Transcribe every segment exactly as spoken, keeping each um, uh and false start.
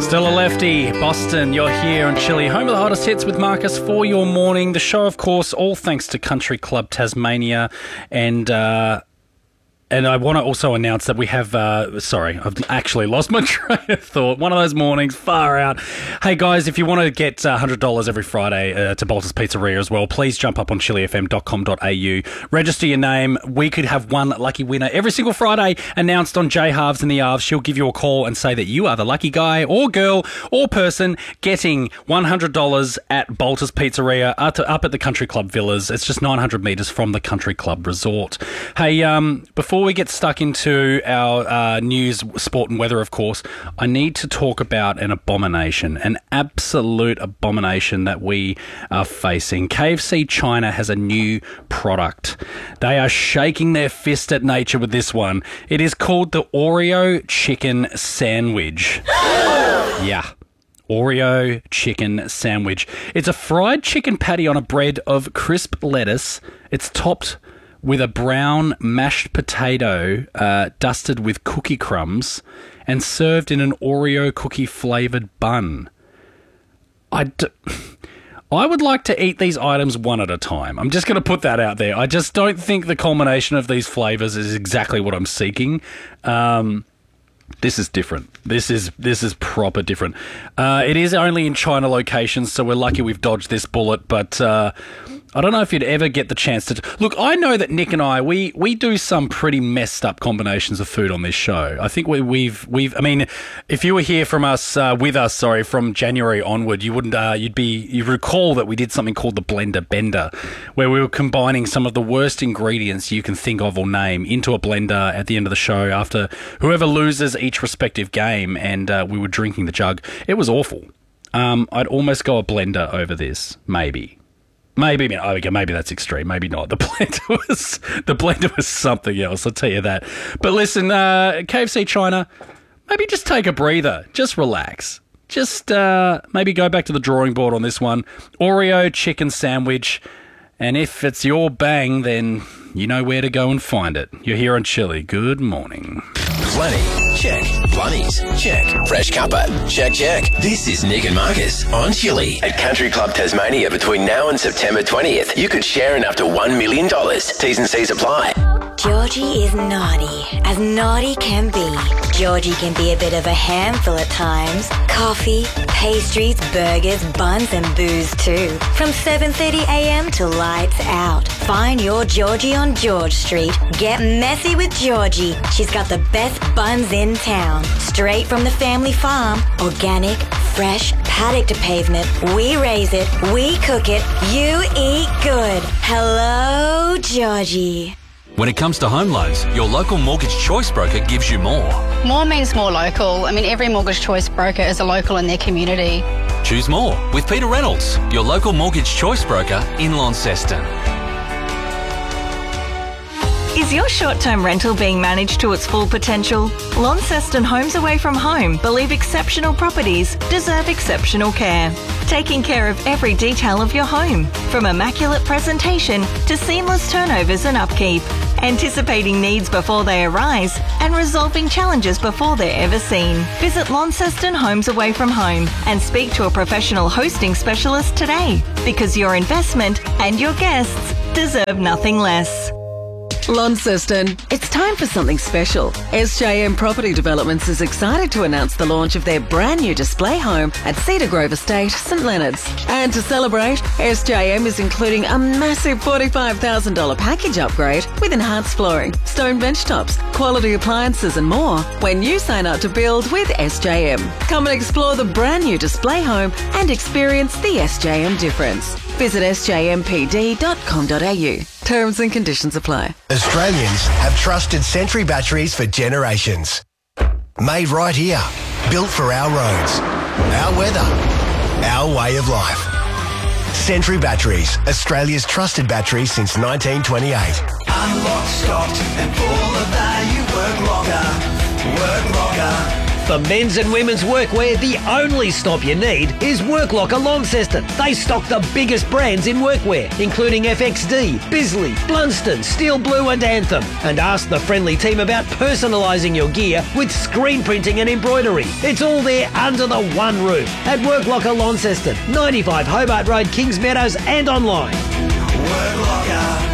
Still a lefty, Boston, you're here on Chili, home of the hottest hits with Marcus for your morning. The show, of course, all thanks to Country Club Tasmania. And uh, and I want to also announce that we have, uh, sorry, I've actually lost my train of thought. One of those mornings, far out. Hey guys, if you want to get uh, one hundred dollars every Friday uh, to Bolter's Pizzeria as well, please jump up on chili f m dot com dot a u. Register your name. We could have one lucky winner every single Friday announced on J Halves in the Arves. She'll give you a call and say that you are the lucky guy or girl or person getting one hundred dollars at Bolter's Pizzeria up at the Country Club Villas. It's just nine hundred metres from the Country Club Resort. Hey, um, before we get stuck into our uh, news, sport and weather, of course, I need to talk about an abomination, an absolute abomination that we are facing. K F C China has a new product. They are shaking their fist at nature with this one. It is called the Oreo Chicken Sandwich. Yeah. Oreo Chicken Sandwich. It's a fried chicken patty on a bread of crisp lettuce. It's topped with a brown mashed potato uh, dusted with cookie crumbs and served in an Oreo cookie-flavoured bun. I, d- I would like to eat these items one at a time. I'm just going to put that out there. I just don't think the culmination of these flavours is exactly what I'm seeking. Um... This is different. This is this is proper different. Uh, it is only in China locations, so we're lucky we've dodged this bullet. But uh, I don't know if you'd ever get the chance to... Look, I know that Nick and I, we we do some pretty messed up combinations of food on this show. I think we, we've... we've. I mean, if you were here from us, uh, with us, sorry, from January onward, you wouldn't... Uh, you'd be... You'd recall that we did something called the Blender Bender, where we were combining some of the worst ingredients you can think of or name into a blender at the end of the show after whoever loses each respective game, and uh, we were drinking the jug. It was awful. Um, I'd almost go a blender over this, maybe. Maybe, okay, maybe that's extreme. Maybe not. The blender was the blender was something else. I'll tell you that. But listen, uh, K F C China, maybe just take a breather. Just relax. Just uh, maybe go back to the drawing board on this one. Oreo chicken sandwich. And if it's your bang, then you know where to go and find it. You're here on Chili. Good morning. Plenty, check. Blunnies, check. Fresh cuppa, check, check. This is Nick and Marcus on Chili. At Country Club Tasmania between now and September twentieth, you could share in up to one million dollars. T's and C's apply. Georgie is naughty, as naughty can be. Georgie can be a bit of a handful at times. Coffee, pastries, burgers, buns and booze too. From seven thirty a m to lights out. Find your Georgie on George Street. Get messy with Georgie. She's got the best buns in town. Straight from the family farm. Organic, fresh, paddock to pavement. We raise it, we cook it, you eat good. Hello, Georgie. When it comes to home loans, your local Mortgage Choice Broker gives you more. More means more local. I mean, every Mortgage Choice Broker is a local in their community. Choose more with Peter Reynolds, your local Mortgage Choice Broker in Launceston. Is your short-term rental being managed to its full potential? Launceston Homes Away From Home believe exceptional properties deserve exceptional care. Taking care of every detail of your home, from immaculate presentation to seamless turnovers and upkeep. Anticipating needs before they arise and resolving challenges before they're ever seen. Visit Launceston Homes Away From Home and speak to a professional hosting specialist today, because your investment and your guests deserve nothing less. Launceston, it's time for something special. S J M Property Developments is excited to announce the launch of their brand new display home at Cedar Grove Estate, St Leonards. And to celebrate, S J M is including a massive forty-five thousand dollars package upgrade with enhanced flooring, stone bench tops, quality appliances and more when you sign up to build with S J M. Come and explore the brand new display home and experience the S J M difference. Visit s j m p d dot com dot a u. Terms and conditions apply. Australians have trusted Sentry batteries for generations. Made right here. Built for our roads, our weather, our way of life. Sentry Batteries, Australia's trusted battery since nineteen twenty-eight. Unlocked, stocked and full of value. Work longer, work longer. For men's and women's workwear, the only stop you need is Worklocker Launceston. They stock the biggest brands in workwear, including F X D, Bisley, Blunston, Steel Blue and Anthem. And ask the friendly team about personalising your gear with screen printing and embroidery. It's all there under the one roof at Worklocker Launceston, ninety-five Hobart Road, Kings Meadows, and online. Worklocker.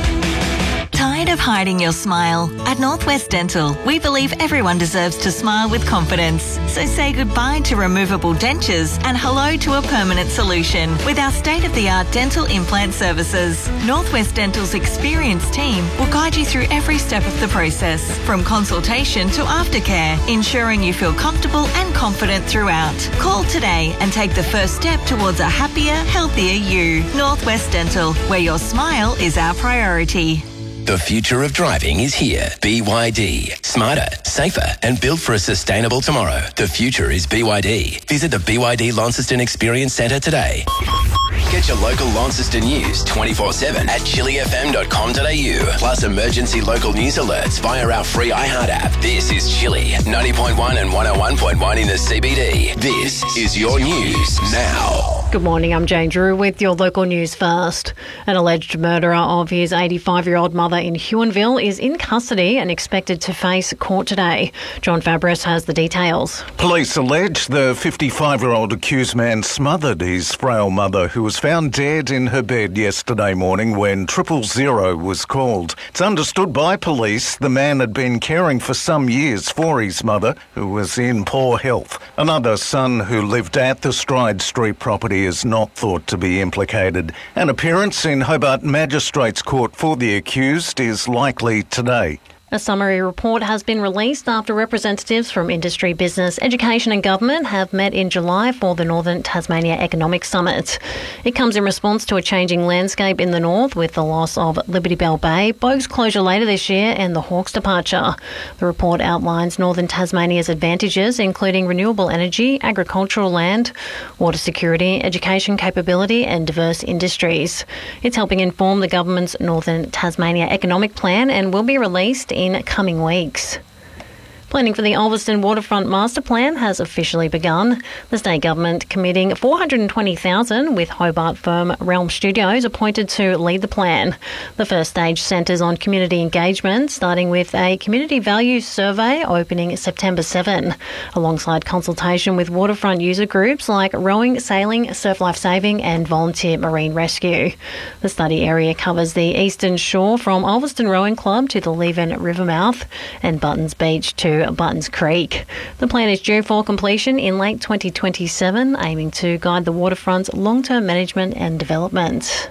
Tired of hiding your smile? At Northwest Dental, we believe everyone deserves to smile with confidence. So say goodbye to removable dentures and hello to a permanent solution with our state-of-the-art dental implant services. Northwest Dental's experienced team will guide you through every step of the process, from consultation to aftercare, ensuring you feel comfortable and confident throughout. Call today and take the first step towards a happier, healthier you. Northwest Dental, where your smile is our priority. The future of driving is here. B Y D. Smarter, safer and built for a sustainable tomorrow. The future is B Y D. Visit the B Y D Launceston Experience Centre today. Get your local Launceston news twenty-four seven at chili f m dot com dot a u. Plus emergency local news alerts via our free iHeart app. This is Chili, ninety point one and one oh one point one in the C B D. This is your news now. Good morning, I'm Jane Drew with your local news first. An alleged murderer of his eighty-five-year-old mother in Huonville is in custody and expected to face court today. John Fabris has the details. Police allege the fifty-five-year-old accused man smothered his frail mother, who was found dead in her bed yesterday morning when triple zero was called. It's understood by police the man had been caring for some years for his mother, who was in poor health. Another son who lived at the Stride Street property is not thought to be implicated. An appearance in Hobart Magistrates Court for the accused is likely today. A summary report has been released after representatives from industry, business, education and government have met in July for the Northern Tasmania Economic Summit. It comes in response to a changing landscape in the north with the loss of Liberty Bell Bay, Boag's closure later this year and the Hawke's departure. The report outlines Northern Tasmania's advantages, including renewable energy, agricultural land, water security, education capability and diverse industries. It's helping inform the government's Northern Tasmania Economic Plan and will be released in coming weeks. Planning for the Ulverstone Waterfront Master Plan has officially begun. The state government committing four hundred twenty thousand dollars with Hobart firm Realm Studios appointed to lead the plan. The first stage centres on community engagement, starting with a community values survey opening September seventh, alongside consultation with waterfront user groups like rowing, sailing, surf life saving and volunteer marine rescue. The study area covers the eastern shore from Ulverstone Rowing Club to the Leven River mouth and Buttons Beach to Buttons Creek. The plan is due for completion in late twenty twenty-seven, aiming to guide the waterfront's long-term management and development.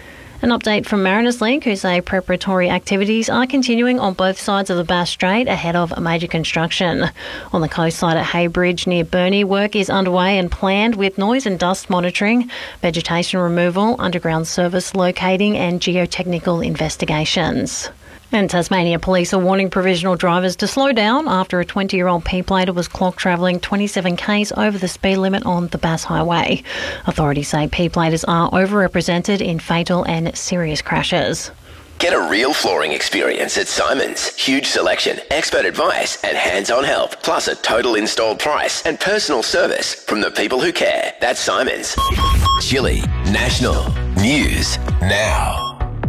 An update from Mariners Link, who say preparatory activities are continuing on both sides of the Bass Strait ahead of major construction. On the coast side at Haybridge near Burnie, work is underway and planned with noise and dust monitoring, vegetation removal, underground service locating and geotechnical investigations. And Tasmania Police are warning provisional drivers to slow down after a twenty-year-old P-plater was clocked travelling twenty-seven k's over the speed limit on the Bass Highway. Authorities say P-platers are overrepresented in fatal and serious crashes. Get a real flooring experience at Simon's. Huge selection, expert advice and hands-on help, plus a total installed price and personal service from the people who care. That's Simon's. Chili National News Now.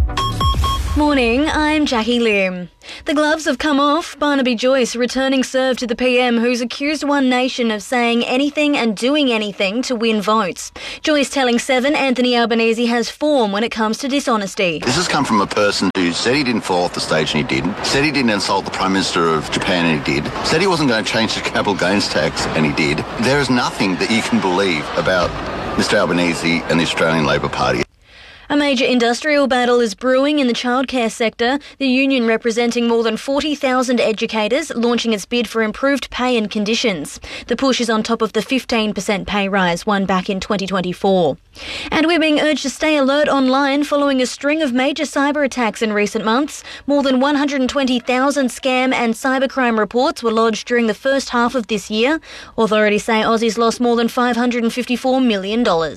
Morning, I'm Jackie Lim. The gloves have come off. Barnaby Joyce returning serve to the P M, who's accused One Nation of saying anything and doing anything to win votes. Joyce telling Seven Anthony Albanese has form when it comes to dishonesty. This has come from a person who said he didn't fall off the stage and he didn't, said he didn't insult the Prime Minister of Japan and he did, said he wasn't going to change the capital gains tax and he did. There is nothing that you can believe about Mister Albanese and the Australian Labor Party. A major industrial battle is brewing in the childcare sector, the union representing more than forty thousand educators launching its bid for improved pay and conditions. The push is on top of the fifteen percent pay rise won back in twenty twenty-four. And we're being urged to stay alert online following a string of major cyber attacks in recent months. More than one hundred twenty thousand scam and cybercrime reports were lodged during the first half of this year. Authorities say Aussies lost more than five hundred fifty-four million dollars.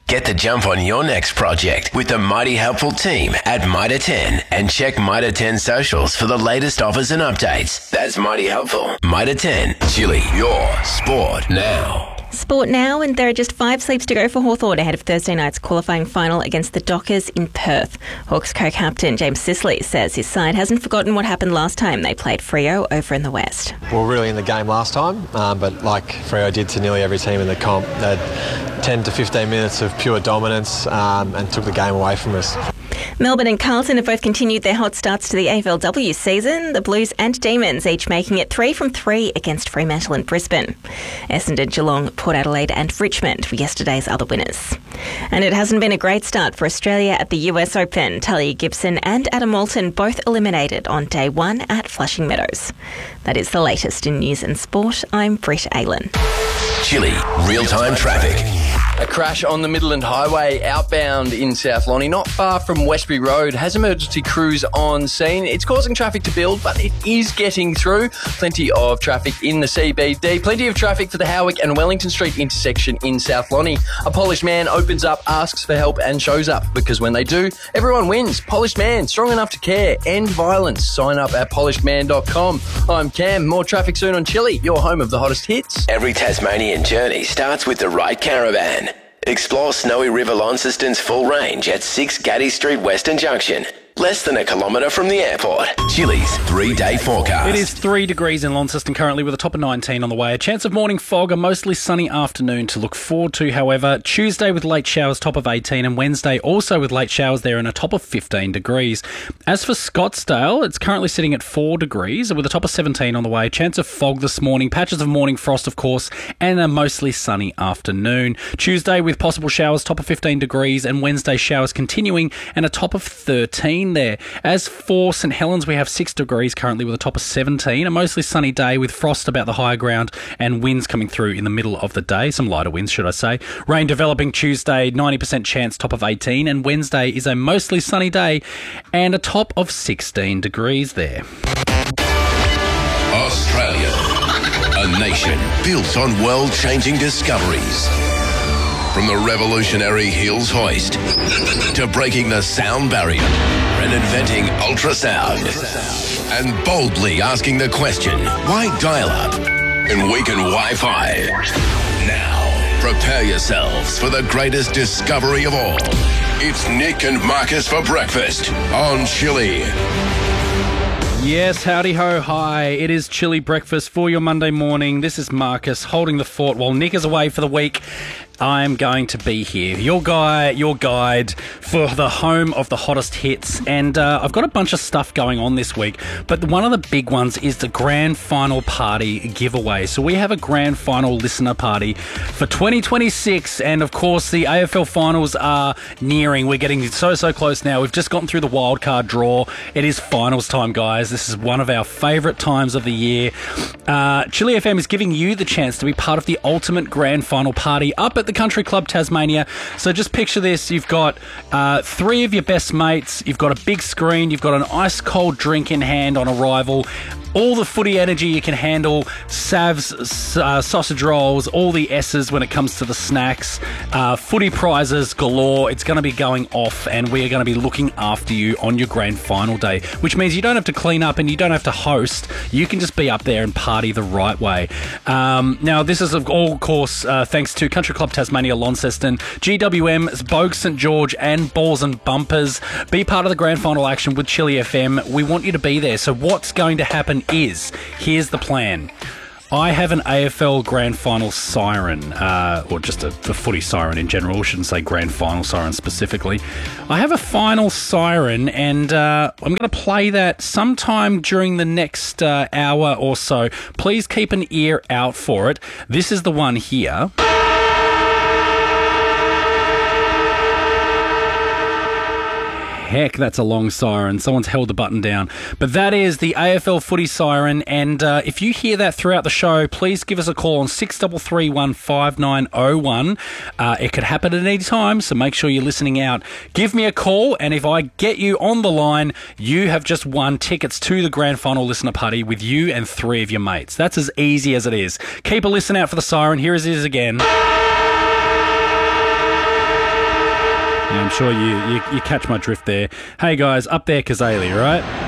Get the jump on your next project with the mighty helpful team at Mitre ten and check Mitre ten socials for the latest offers and updates. That's mighty helpful. Mitre ten, Chili, your sport now. Sport now, and there are just five sleeps to go for Hawthorn ahead of Thursday night's qualifying final against the Dockers in Perth. Hawks co-captain James Sisley says his side hasn't forgotten what happened last time they played Freo over in the West. We were really in the game last time, um, but like Freo did to nearly every team in the comp, they had ten to fifteen minutes of pure dominance um, and took the game away from us. Melbourne and Carlton have both continued their hot starts to the A F L W season, the Blues and Demons each making it three from three against Fremantle and Brisbane. Essendon, Geelong, Port Adelaide and Richmond were yesterday's other winners. And it hasn't been a great start for Australia at the U S Open. Talia Gibson and Adam Walton both eliminated on day one at Flushing Meadows. That is the latest in news and sport. I'm Britt Aylen. Chili, real-time traffic. A crash on the Midland Highway outbound in South Lonnie, not far from Westbury Road, has emergency crews on scene. It's causing traffic to build, but it is getting through. Plenty of traffic in the C B D. Plenty of traffic for the Howick and Wellington Street intersection in South Lonnie. A polished man opens up, asks for help and shows up, because when they do, everyone wins. Polished Man, strong enough to care. End violence. Sign up at polished man dot com. I'm Cam. More traffic soon on Chili, your home of the hottest hits. Every Tasmanian journey starts with the right caravan. Explore Snowy River Launceston's full range at six Gaddy Street Western Junction. Less than a kilometre from the airport. Chili's three-day forecast. It is three degrees in Launceston currently with a top of nineteen on the way. A chance of morning fog, a mostly sunny afternoon to look forward to, however. Tuesday with late showers, top of eighteen, and Wednesday also with late showers there and a top of fifteen degrees. As for Scottsdale, it's currently sitting at four degrees with a top of seventeen on the way. Chance of fog this morning, patches of morning frost, of course, and a mostly sunny afternoon. Tuesday with possible showers, top of fifteen degrees, and Wednesday showers continuing and a top of thirteen there. As for St Helens, we have six degrees currently with a top of seventeen. A mostly sunny day with frost about the higher ground and winds coming through in the middle of the day. Some lighter winds, should I say. Rain developing Tuesday, ninety percent chance, top of eighteen. And Wednesday is a mostly sunny day and a top of sixteen degrees there. Australia, a nation built on world-changing discoveries. From the revolutionary Hills hoist to breaking the sound barrier and inventing ultrasound and boldly asking the question, why dial-up and weaken Wi-Fi? Now, prepare yourselves for the greatest discovery of all. It's Nick and Marcus for breakfast on Chili. Yes, howdy ho, hi. It is Chili breakfast for your Monday morning. This is Marcus holding the fort while Nick is away for the week. I'm going to be here, your guy, your guide for the home of the hottest hits. And uh, I've got a bunch of stuff going on this week, but one of the big ones is the grand final party giveaway. So we have a grand final listener party for twenty twenty-six, and of course the A F L finals are nearing. We're getting so, so close now. We've just gotten through the wild card draw. It is finals time, guys. This is one of our favourite times of the year. Uh, Chili F M is giving you the chance to be part of the ultimate grand final party up at the Country Club Tasmania. So just picture this. You've got uh, three of your best mates. You've got a big screen. You've got an ice-cold drink in hand on arrival. All the footy energy you can handle, Savs, uh, sausage rolls, all the S's when it comes to the snacks, uh, footy prizes galore. It's going to be going off, and we are going to be looking after you on your grand final day, which means you don't have to clean up and you don't have to host. You can just be up there and party the right way. Um, now, this is all, of course, uh, thanks to Country Club Tasmania, Launceston, G W M, Bogue St George, and Balls and Bumpers. Be part of the grand final action with Chili F M. We want you to be there. So what's going to happen is, here's the plan. I have an A F L Grand Final siren, uh, or just a, a footy siren in general. I shouldn't say Grand Final siren specifically. I have a final siren, and uh, I'm going to play that sometime during the next uh, hour or so. Please keep an ear out for it. This is the one here. Heck, that's a long siren. Someone's held the button down. But that is the A F L footy siren, and uh, if you hear that throughout the show, please give us a call on six three three one five nine zero one. Uh, it could happen at any time, so make sure you're listening out. Give me a call, and if I get you on the line, you have just won tickets to the Grand Final listener party with you and three of your mates. That's as easy as it is. Keep a listen out for the siren. Here it is again. Yeah, I'm sure you, you you catch my drift there. Hey guys, up there, Kazali, right?